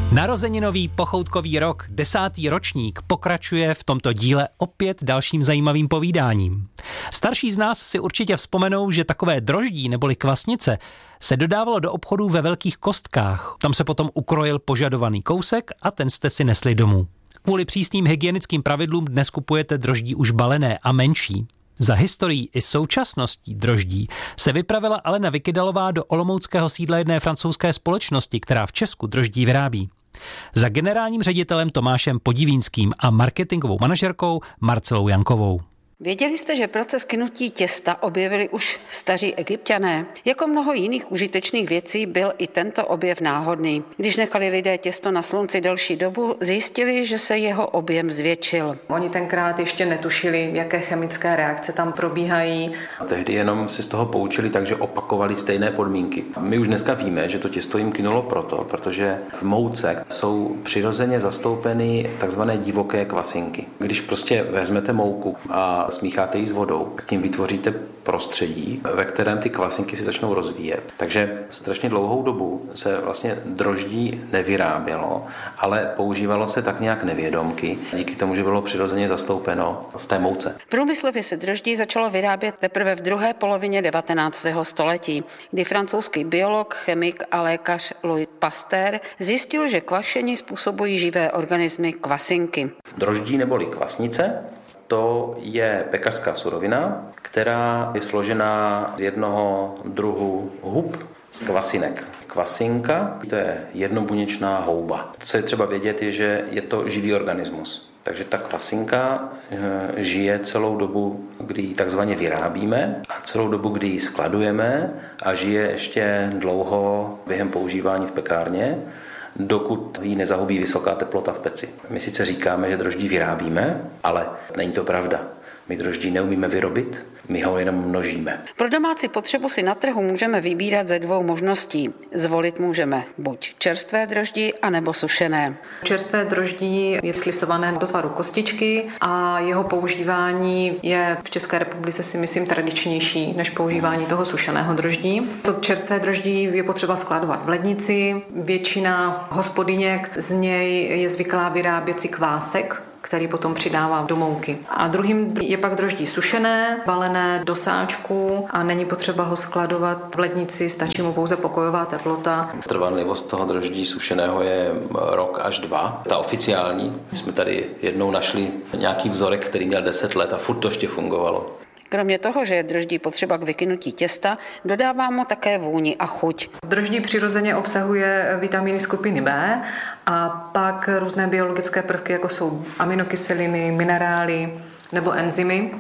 Narozeninový pochoutkový rok, 10. ročník, pokračuje v tomto díle opět dalším zajímavým povídáním. Starší z nás si určitě vzpomenou, že takové droždí neboli kvasnice se dodávalo do obchodů ve velkých kostkách. Tam se potom ukrojil požadovaný kousek a ten jste si nesli domů. Kvůli přísným hygienickým pravidlům dnes kupujete droždí už balené a menší. Za historií i současností droždí se vypravila Alena Vykydalová do olomouckého sídla jedné francouzské společnosti, která v Česku droždí vyrábí. Za generálním ředitelem Tomášem Podivínským a marketingovou manažerkou Marcelou Jankovou. Věděli jste, že proces kynutí těsta objevili už staří Egypťané? Jako mnoho jiných užitečných věcí byl i tento objev náhodný. Když nechali lidé těsto na slunci delší dobu, zjistili, že se jeho objem zvětšil. Oni tenkrát ještě netušili, jaké chemické reakce tam probíhají. A tehdy jenom se z toho poučili, takže opakovali stejné podmínky. My už dneska víme, že to těsto jim kynulo protože v mouce jsou přirozeně zastoupeny takzvané divoké kvasinky. Když prostě vezmete mouku a smícháte ji s vodou, tak tím vytvoříte prostředí, ve kterém ty kvasinky si začnou rozvíjet. Takže strašně dlouhou dobu se vlastně droždí nevyrábělo, ale používalo se tak nějak nevědomky, díky tomu, že bylo přirozeně zastoupeno v té mouce. Průmyslově se droždí začalo vyrábět teprve v druhé polovině 19. století, kdy francouzský biolog, chemik a lékař Louis Pasteur zjistil, že kvašení způsobují živé organismy kvasinky. Droždí neboli kvasnice, to je pekařská surovina, která je složená z jednoho druhu hub z kvasinek. Kvasinka, to je jednobuněčná houba. Co je třeba vědět, je, že je to živý organismus. Takže ta kvasinka žije celou dobu, kdy ji takzvaně vyrábíme a celou dobu, kdy ji skladujeme a žije ještě dlouho během používání v pekárně, dokud ji nezahubí vysoká teplota v peci. My sice říkáme, že droždí vyrábíme, ale není to pravda. My droždí neumíme vyrobit, my ho jenom množíme. Pro domácí potřebu si na trhu můžeme vybírat ze dvou možností. Zvolit můžeme buď čerstvé droždí, anebo sušené. Čerstvé droždí je slisované do tvaru kostičky a jeho používání je v České republice si myslím tradičnější než používání toho sušeného droždí. To čerstvé droždí je potřeba skladovat v lednici. Většina hospodyněk z něj je zvyklá vyrábět si kvásek, který potom přidává do mouky. A druhým je pak droždí sušené, balené do sáčku a není potřeba ho skladovat v lednici, stačí mu pouze pokojová teplota. Trvanlivost toho droždí sušeného je rok až 2. Ta oficiální, my jsme tady jednou našli nějaký vzorek, který měl 10 let a furt to ještě fungovalo. Kromě toho, že je droždí potřeba k vykynutí těsta, dodává mu také vůni a chuť. Droždí přirozeně obsahuje vitamíny skupiny B a pak různé biologické prvky, jako jsou aminokyseliny, minerály nebo enzymy.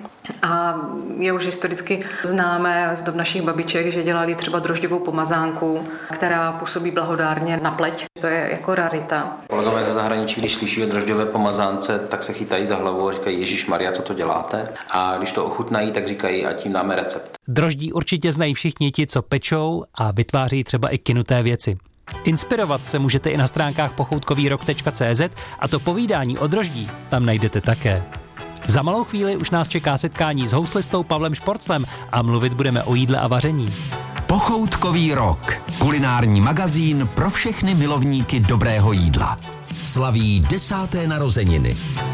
A je už historicky známé z dob našich babiček, že dělali třeba droždivou pomazánku, která působí blahodárně na pleť. To je jako rarita. Kolegové ze zahraničí, když slyší o drožďové pomazánce, tak se chytají za hlavu a říkají: Ježišmarja, co to děláte? A když to ochutnají, tak říkají: a tím dáme recept. Droždí určitě znají všichni ti, co pečou a vytváří třeba i kynuté věci. Inspirovat se můžete i na stránkách pochoutkovýrok.cz a to povídání o droždí tam najdete také. Za malou chvíli už nás čeká setkání s houslistou Pavlem Šporclem a mluvit budeme o jídle a vaření. Pochoutkový rok. Kulinární magazín pro všechny milovníky dobrého jídla. Slaví 10. narozeniny.